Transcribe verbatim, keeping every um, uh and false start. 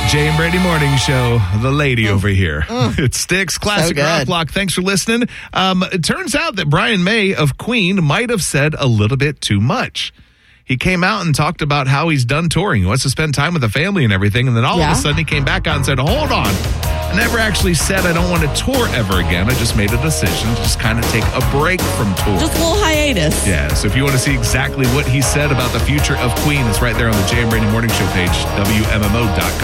Jay and Brady Morning Show, the lady over here. Mm. It sticks. Classic So rock block. Thanks for listening. Um, it turns out that Brian May of Queen might have said a little bit too much. He came out and talked about how he's done touring. He wants to spend time with the family and everything. And then all Yeah. of a sudden he came back out and said, hold on. I never actually said I don't want to tour ever again. I just made a decision to just kind of take a break from tour. Just a little hiatus. Yeah, so if you want to see exactly what he said about the future of Queen, it's right there on the Jay and Brady Morning Show page, W M M O dot com.